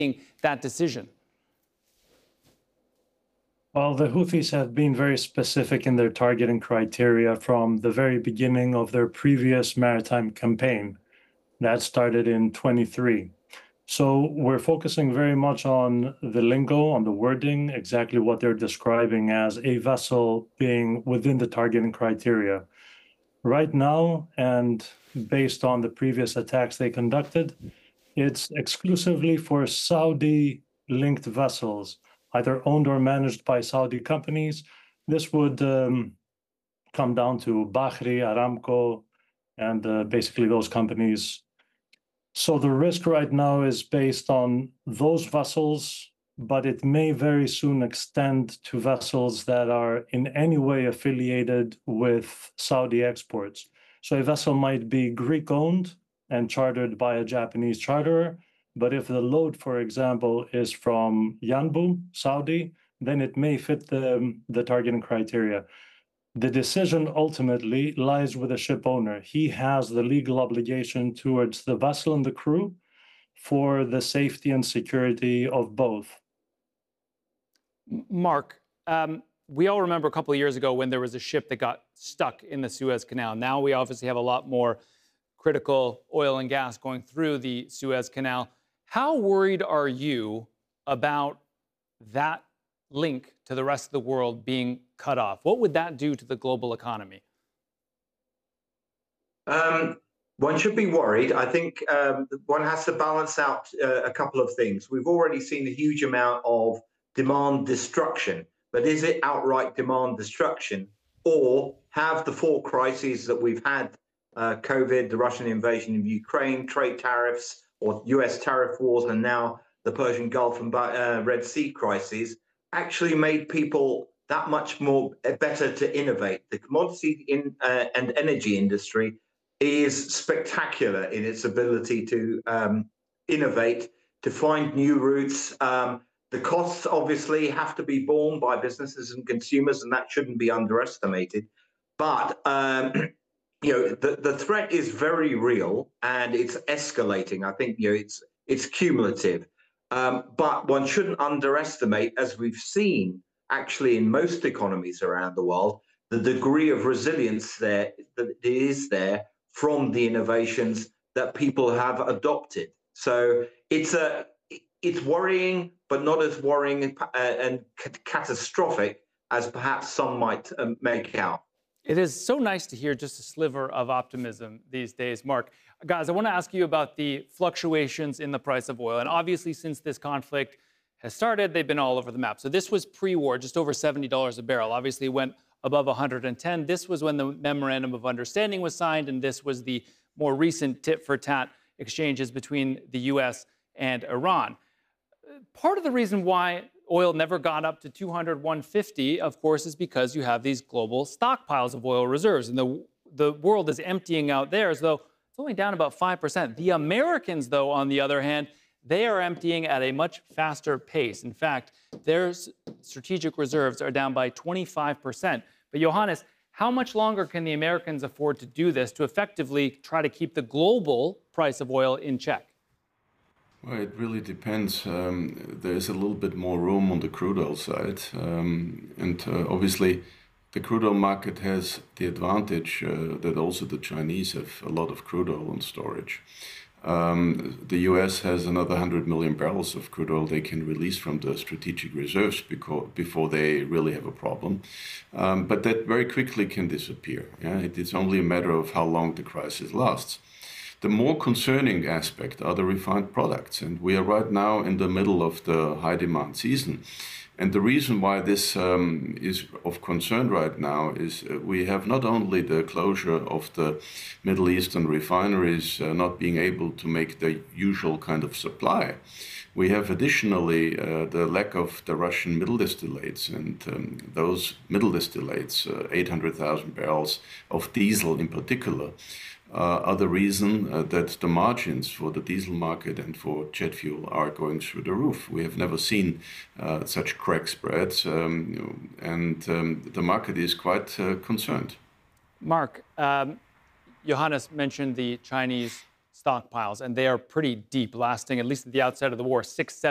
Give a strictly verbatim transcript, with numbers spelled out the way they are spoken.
that decision? Well, the Houthis have been very specific in their targeting criteria from the very beginning of their previous maritime campaign. That started in twenty-three. So we're focusing very much on the lingo, on the wording, exactly what they're describing as a vessel being within the targeting criteria. Right now, and based on the previous attacks they conducted, it's exclusively for Saudi-linked vessels, either owned or managed by Saudi companies. This would um, come down to Bahri, Aramco, and uh, basically those companies. So the risk right now is based on those vessels, but it may very soon extend to vessels that are in any way affiliated with Saudi exports. So a vessel might be Greek-owned and chartered by a Japanese charterer, but if the load, for example, is from Yanbu, Saudi, then it may fit the, the targeting criteria. The decision ultimately lies with the ship owner. He has the legal obligation towards the vessel and the crew for the safety and security of both. Mark, um, we all remember a couple of years ago when there was a ship that got stuck in the Suez Canal. Now we obviously have a lot more critical oil and gas going through the Suez Canal. How worried are you about that link to the rest of the world being cut off? What would that do to the global economy? Um, one should be worried. I think um, one has to balance out uh, a couple of things. We've already seen a huge amount of demand destruction, but is it outright demand destruction, or have the four crises that we've had, uh, COVID, the Russian invasion of Ukraine, trade tariffs, or U S tariff wars, and now the Persian Gulf and uh, Red Sea crises, actually made people that much more better to innovate? The commodity in, uh, and energy industry is spectacular in its ability to um, innovate, to find new routes. Um, the costs obviously have to be borne by businesses and consumers, and that shouldn't be underestimated. But um, you know, the, the threat is very real and it's escalating. I think you know it's it's cumulative. Um, but one shouldn't underestimate, as we've seen actually in most economies around the world, the degree of resilience there that is there from the innovations that people have adopted. So it's a it's worrying, but not as worrying and catastrophic as perhaps some might um, make out. It is so nice to hear just a sliver of optimism these days, Mark. Guys, I want to ask you about the fluctuations in the price of oil. And obviously, since this conflict has started, they've been all over the map. So this was pre-war, just over seventy dollars a barrel. Obviously, it went above one hundred ten. This was when the Memorandum of Understanding was signed, and this was the more recent tit-for-tat exchanges between the U S and Iran. Part of the reason why oil never got up to two hundred, one fifty, of course, is because you have these global stockpiles of oil reserves. And the, the world is emptying out theirs, though it's only down about five percent. The Americans, though, on the other hand, they are emptying at a much faster pace. In fact, their strategic reserves are down by twenty-five percent. But Johannes, how much longer can the Americans afford to do this to effectively try to keep the global price of oil in check? Well, it really depends. Um, there's a little bit more room on the crude oil side. Um, and uh, obviously, the crude oil market has the advantage uh, that also the Chinese have a lot of crude oil on storage. Um, the U S has another one hundred million barrels of crude oil they can release from the strategic reserves because, before they really have a problem. Um, but that very quickly can disappear. Yeah? It is only a matter of how long the crisis lasts. The more concerning aspect are the refined products, and we are right now in the middle of the high demand season. And the reason why this um, is of concern right now is uh, we have not only the closure of the Middle Eastern refineries uh, not being able to make the usual kind of supply, we have additionally uh, the lack of the Russian middle distillates, and um, those middle distillates, uh, eight hundred thousand barrels of diesel in particular, Uh, are the reason uh, that the margins for the diesel market and for jet fuel are going through the roof. We have never seen uh, such crack spreads, um, and um, the market is quite uh, concerned. Mark, um, Johannes mentioned the Chinese stockpiles, and they are pretty deep, lasting, at least at the outset of the war, six, seven